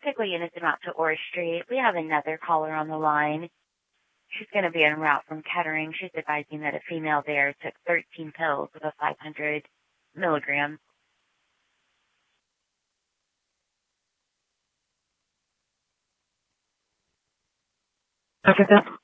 Pickle units in route to Orr Street. We have another caller on the line. She's going to be en route from Kettering. She's advising that a female there took 13 pills of a 500 milligrams. Okay,